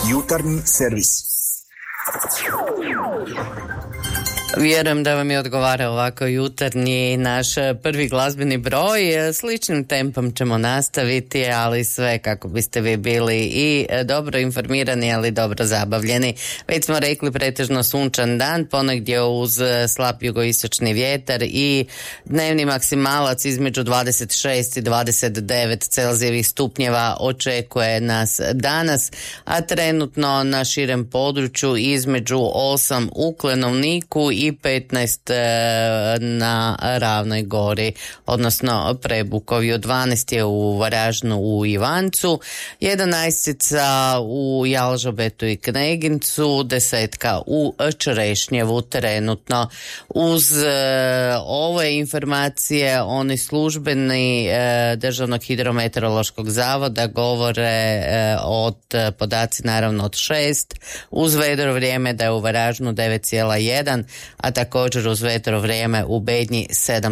Jutarnji servis. Vjerujem da vam je odgovarao ovako jutarnji naš prvi glazbeni broj. Sličnim tempom ćemo nastaviti, ali sve kako biste vi bili i dobro informirani, ali dobro zabavljeni. Već smo rekli pretežno sunčan dan, ponegdje uz slab jugoistočni vjetar i dnevni maksimalac između 26 i 29 Celzijevih stupnjeva očekuje nas danas, a trenutno na širem području između 8 u Klenovniku i 15 na Ravnoj gori, odnosno Prebukovju. 12 je u Varaždinu u Ivancu, 11 u Jalžabetu i Knegincu, 10 u Čerešnjevu trenutno. Uz ove informacije oni službeni Državnog hidrometeorološkog zavoda govore od podaci naravno od 6, uz vedro vrijeme da je u Varaždinu 9,1, a također uz vetro vrijeme u Bednji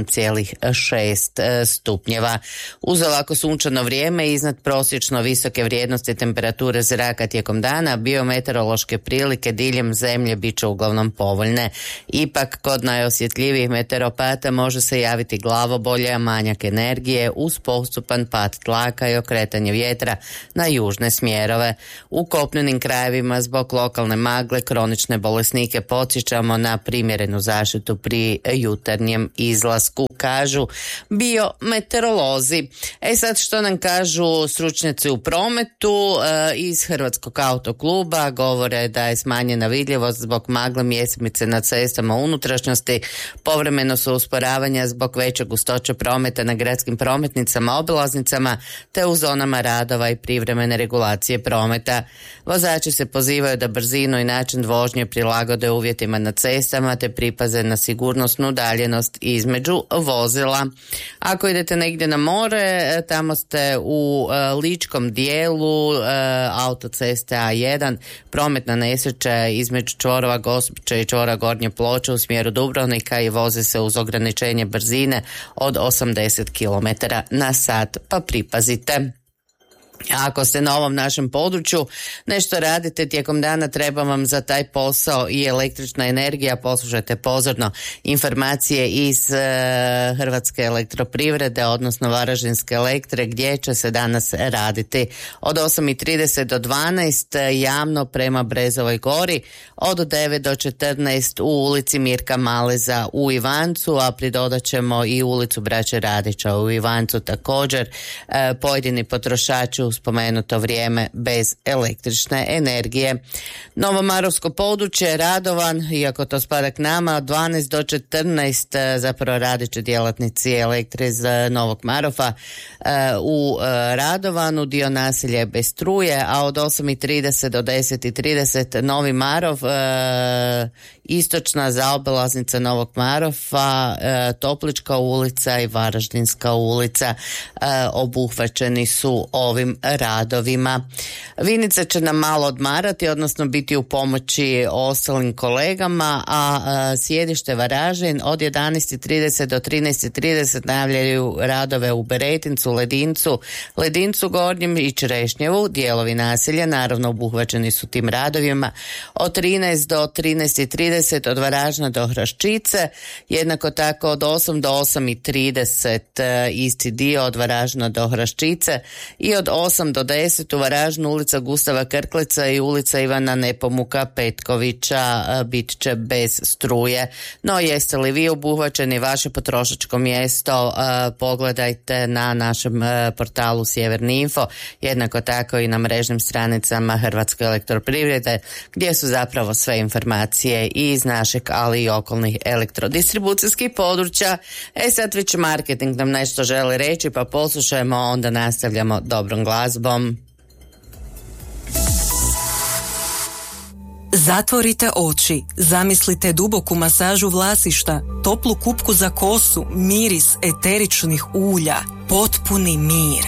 7,6 stupnjeva. Uz ovako sunčano vrijeme iznad prosječno visoke vrijednosti temperature zraka tijekom dana, biometeorološke prilike diljem zemlje bit će uglavnom povoljne. Ipak kod najosjetljivijih meteoropata može se javiti glavobolja, manjak energije uz postupan pad tlaka i okretanje vjetra na južne smjerove. U kopnenim krajevima zbog lokalne magle kronične bolesnike podsjećamo na primjerenu zaštitu pri jutarnjem izlasku, kažu biometeorolozi. Sad što nam kažu stručnjaci u prometu iz Hrvatskog autokluba, govore da je smanjena vidljivost zbog magle mjesemice na cestama unutrašnjosti, povremeno su usporavanja zbog veće gustoće prometa na gradskim prometnicama, obilaznicama te u zonama radova i privremene regulacije prometa. Vozači se pozivaju da brzinu i način vožnje prilagode uvjetima na cestama te pripaze na sigurnosnu udaljenost između vozila. Ako idete negdje na more, tamo ste u ličkom dijelu autoceste A1, prometna nesreća između čvorova Gospića i čvora Gornje Ploče u smjeru Dubrovnika i voze se uz ograničenje brzine od 80 km na sat, pa pripazite. Ako ste na ovom našem području, nešto radite tijekom dana, treba vam za taj posao i električna energija, poslušajte pozorno informacije iz Hrvatske elektroprivrede, odnosno Varaždinske elektre, gdje će se danas raditi. Od 8:30 do 12 javno prema Brezovoj gori, od 9 do 14 u ulici Mirka Maleza u Ivancu, a pridodat ćemo i ulicu Braće Radića u Ivancu također. Pojedini potrošači u spomenuto vrijeme bez električne energije. Novomarovsko područje, Radovan, iako to spada k nama, od 12 do 14 zapravo radit će djelatnici Elektre iz Novog Marofa u Radovanu, dio naselja je bez struje, a od 8:30 do 10:30 Novi Marov, istočna zaobilaznica Novog Marofa, Toplička ulica i Varaždinska ulica obuhvaćeni su ovim radovima. Vinica će nam malo odmarati, odnosno biti u pomoći ostalim kolegama, a sjedište Varaždin od 11:30 do 13:30 najavljaju radove u Beretincu, Ledincu Gornjem i Čerešnjevu. Dijelovi naselja naravno obuhvaćeni su tim radovima. Od 13 do 13:30 od Varaždina do Hraščice, jednako tako od 8 do 8:30 isti dio od Varaždina do Hraščice i od 8 do 10 u Varaždinu ulica Gustava Krkleca i ulica Ivana Nepomuka Petkovića bit će bez struje. No jeste li vi obuhvaćeni, vaše potrošačko mjesto, pogledajte na našem portalu Sjeverni info, jednako tako i na mrežnim stranicama Hrvatske elektroprivrede, gdje su zapravo sve informacije i iz našeg, ali i okolnih elektrodistribucijskih područja. Sad već marketing nam nešto želi reći, pa poslušajmo, onda nastavljamo dobrom glazbom. Zatvorite oči, zamislite duboku masažu vlasišta, toplu kupku za kosu, miris eteričnih ulja, potpuni mir.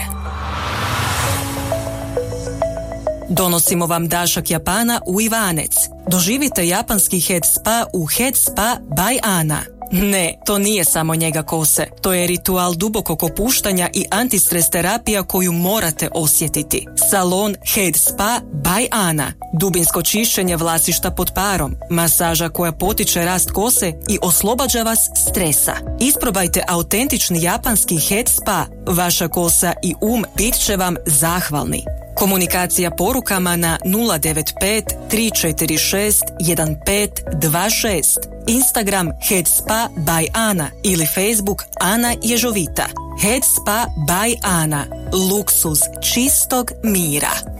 Donosimo vam dašak Japana u Ivanec. Doživite japanski head spa u Head Spa by Ana. Ne, to nije samo njega kose. To je ritual dubokog opuštanja i antistres terapija koju morate osjetiti. Salon Head Spa by Ana. Dubinsko čišćenje vlasišta pod parom. Masaža koja potiče rast kose i oslobađa vas stresa. Isprobajte autentični japanski Head Spa. Vaša kosa i bit će vam zahvalni. Komunikacija porukama na 095 346 1526, Instagram Head Spa by Ana ili Facebook Ana Ježovita. Head Spa by Ana. Luksuz čistog mira.